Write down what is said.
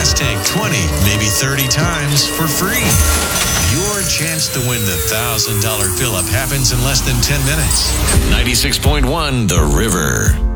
gas tank 20, maybe 30 times for free. Your chance to win the $1,000 fill-up happens in less than 10 minutes. 96.1 The River.